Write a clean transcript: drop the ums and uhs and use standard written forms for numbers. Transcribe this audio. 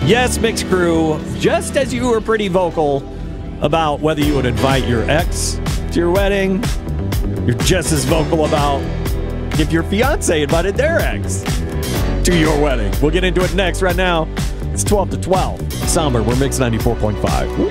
Yes, Mix Crew, just as you were pretty vocal about whether you would invite your ex to your wedding, you're just as vocal about if your fiance invited their ex to your wedding. We'll get into it next. Right now, it's 12 to 12. Somber, we're Mix 94.5.